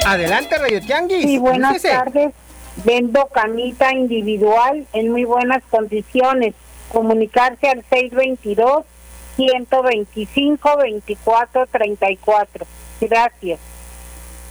Adelante, Radio Tianguis. Sí, buenas Dícese. tardes. Vendo camita individual en muy buenas condiciones. Comunicarse al 622-125-2434. Gracias.